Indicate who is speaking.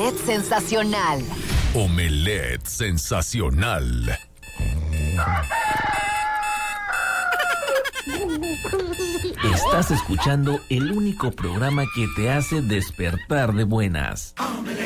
Speaker 1: Omelette sensacional.
Speaker 2: Omelette sensacional.
Speaker 3: Estás escuchando el único programa que te hace despertar de buenas.